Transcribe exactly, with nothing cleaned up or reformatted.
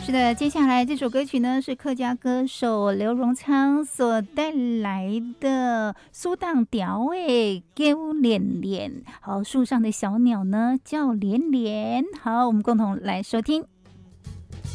是的，接下来这首歌曲呢是客家歌手刘荣昌所带来的苏当调诶，叫连连。好，树上的小鸟呢叫连连。好，我们共同来收听。